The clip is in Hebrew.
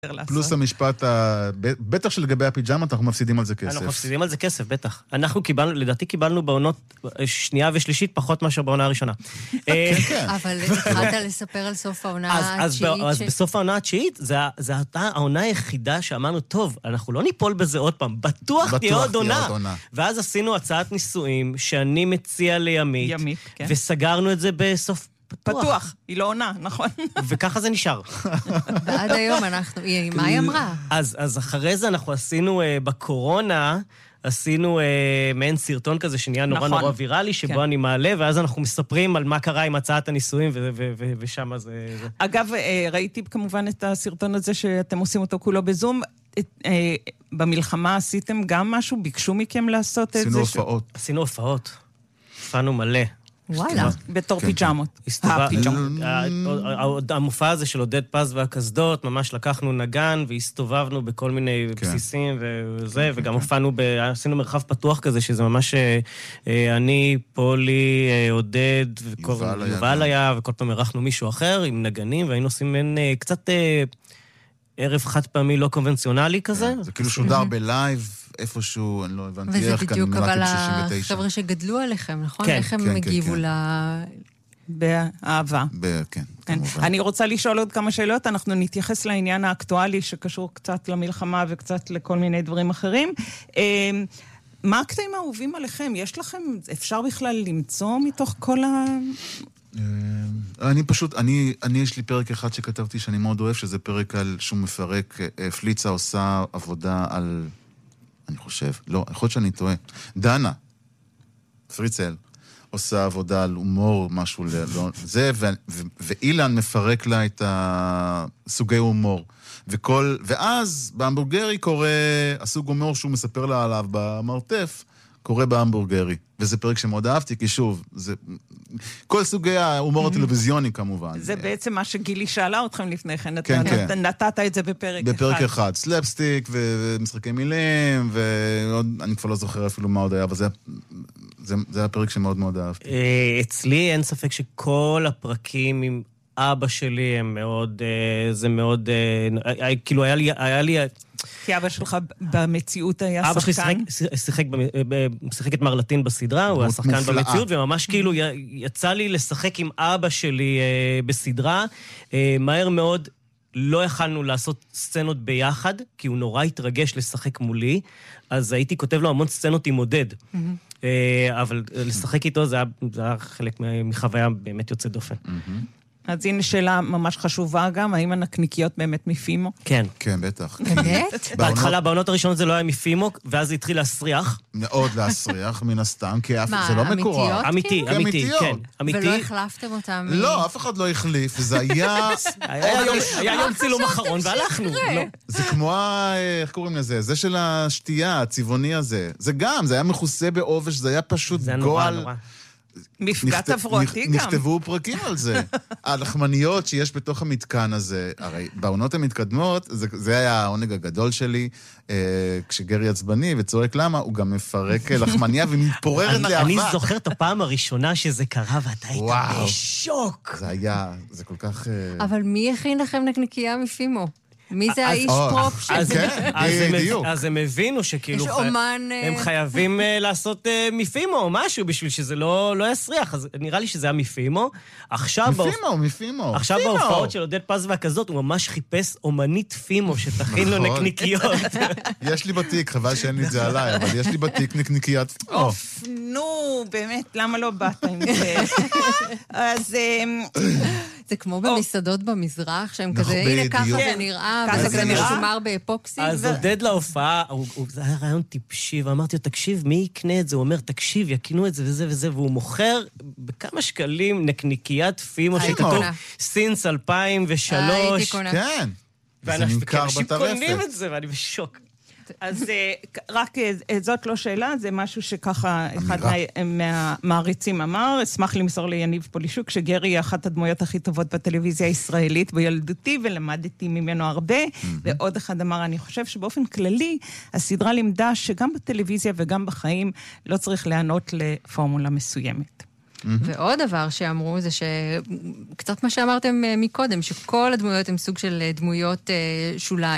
פלוס המשפט, בטח שלגבי הפיג'מה, אנחנו מפסידים על זה כסף. אנחנו מפסידים על זה כסף, בטח. אנחנו קיבלנו, לדעתי קיבלנו בעונות שנייה ושלישית פחות מאשר בעונה הראשונה. אבל התחלת לספר על סוף העונה התשיעית. אז בסוף העונה התשיעית, זו העונה היחידה שאמרנו, טוב, אנחנו לא ניפול בזה עוד פעם, בטוח תהיה עוד עונה. ואז עשינו הצעת ניסויים, שאני מציע לימית, וסגרנו את זה בסוף פתוח, היא לא עונה, נכון? וככה זה נשאר. ועד היום אנחנו, מה היא אמרה? אז אחרי זה אנחנו עשינו בקורונה, עשינו מעין סרטון כזה שנהיה נורא נורא ויראלי, שבו אני מעלה, ואז אנחנו מספרים על מה קרה עם הצעת הניסויים, ושם זה... אגב, ראיתי כמובן את הסרטון הזה שאתם עושים אותו כולו בזום, במלחמה עשיתם גם משהו? ביקשו מכם לעשות את זה? עשינו הופעות. הופענו מלא. וואלה. בתור פיג'מות. המופע הזה של עודד פז והכסדות, ממש לקחנו נגן והסתובבנו בכל מיני בסיסים וזה, וגם הופענו, עשינו מרחב פתוח כזה, שזה ממש אני, פולי, עודד, יובל היה, וכל פעם ערכנו מישהו אחר עם נגנים, והיינו עושים קצת ערב חד פעמי לא קונבנציונלי כזה. זה כאילו שודר בלייב, איפשהו, אני לא הבנתי איך, וזה בדיוק אבל החבר'ה שגדלו עליכם, נכון? איך הם הגיבו באהבה. כן, כמובן. אני רוצה לשאול עוד כמה שאלות, אנחנו נתייחס לעניין האקטואלי שקשור קצת למלחמה וקצת לכל מיני דברים אחרים. מה הקטעים האהובים עליכם? יש לכם, אפשר בכלל למצוא מתוך כל אני פשוט, יש לי פרק אחד שכתבתי שאני מאוד אוהב, שזה פרק על שהוא מפרק, פליצה עושה עבודה על, אני חושב, לא, יכול להיות שאני טועה, דנה, פריצל, עושה עבודה על הומור, משהו זה, ואילן מפרק לה את הסוגי הומור. ואז בהמבורגרי קורה, הסוג הומור שהוא מספר לה עליו במרתף, קורה בהמבורגרי. וזה פרק שמאוד אהבתי, כי שוב, זה כל סוגי ההומור הטלוויזיוני כמובן. זה בעצם מה שגילי שאלה אתכם לפני כן, אתה נתת את זה בפרק אחד. בפרק אחד, סלפסטיק ומשחקי מילים, ואני כבר לא זוכר אפילו מה עוד היה, אבל זה היה פרק שמאוד מאוד אהבתי. אצלי אין ספק שכל הפרקים עם אבא שלי הם מאוד, זה מאוד, כאילו היה לי... כי אבא שלך במציאות היה שחקן? אבא שלי שיחק את מרלטין בסדרה, הוא היה שחקן במציאות, וממש כאילו יצא לי לשחק עם אבא שלי בסדרה. מהר מאוד לא יכלנו לעשות סצנות ביחד, כי הוא נורא התרגש לשחק מולי, אז הייתי כותב לו המון סצנות עם עודד. אבל לשחק איתו זה היה חלק מחוויה באמת יוצא דופן. אז הנה שאלה ממש חשובה גם, האם הנקניקיות באמת מפימו? כן. כן, בטח. באמת? בהתחלה, בעונות הראשונות זה לא היה מפימו, ואז זה התחיל להסריח. מאוד להסריח, מן הסתם, כי זה לא מקורה. אמיתי, כן. ולא החלפתם אותם? לא, אף אחד לא החליף, זה היה... היה יום צילום אחרון, והלכנו. זה כמו, איך קוראים לזה? זה של השתייה, הצבעוני הזה. זה גם, זה היה מכוסה בעובש, זה היה פשוט גועל... מפגע תברואתי גם. נכתבו פרקים על זה. הלחמניות שיש בתוך המתקן הזה, הרי בעונות המתקדמות, זה היה העונג הגדול שלי, כשגרי עצבני וצועק למה, הוא גם מפרק לחמניה ומתפוררת לאהבה. אני זוכר את הפעם הראשונה שזה קרה, ואתה היית בשוק. זה כל כך... אבל מי הכין לכם נקניקייה מפימו? מי זה האיש פרופ אז הם הבינו שכאילו הם חייבים לעשות מפימו או משהו בשביל שזה לא יסריח, אז נראה לי שזה היה מפימו. מפימו. עכשיו בהופעות של עודד פז והכזאת הוא ממש חיפש אומנית פימו שתכין לו נקניקיות. יש לי בתיק, חבל שאין לי את זה עליי, אבל יש לי בתיק נקניקיית פימו. נו, באמת, למה לא באת עם זה? אז... זה כמו במסעדות במזרח, שהם כזה, הנה ככה זה נראה, וזה משומר באפוקסי. אז עודד להופעה, זה היה רעיון טיפשי, ואמרתי לו, תקשיב, מי יקנה את זה? הוא אומר, תקשיב, יקנו את זה וזה וזה, והוא מוכר בכמה שקלים נקניקיית פימו שכתוב סינס 2003. הייתי קונה. כן, זה נמכר בטרפת. אנשים קונים את זה, ואני בשוק. אז רק זאת לא שאלה, זה משהו שככה אחד מהמעריצים אמר, אשמח למסור ליניב פולישוק, שגרי היא אחת הדמויות הכי טובות בטלוויזיה הישראלית בילדותי, ולמדתי ממנו הרבה, ועוד אחד אמר, אני חושב שבאופן כללי, הסדרה לימדה שגם בטלוויזיה וגם בחיים לא צריך לענות לפורמולה מסוימת. ועוד דבר שאמרו זה שקצת מה שאמרתם מקודם, שכל הדמויות הם סוג של דמויות שוליים.